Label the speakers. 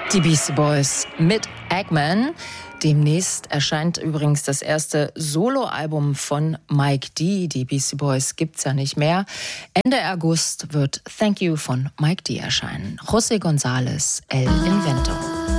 Speaker 1: Die Beastie Boys mit Eggman. Demnächst erscheint übrigens das erste Soloalbum von Mike D. Die Beastie Boys gibt's ja nicht mehr. Ende August wird Thank You von Mike D. erscheinen. José González, El Invento.